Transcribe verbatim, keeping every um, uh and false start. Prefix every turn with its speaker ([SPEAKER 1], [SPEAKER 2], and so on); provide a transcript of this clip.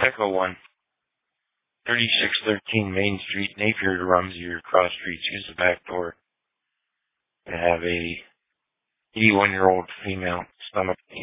[SPEAKER 1] Echo one, thirty-six thirteen Main Street, Napier to Rumsey or cross streets. Use the back door. I have a eighty-one-year-old female stomach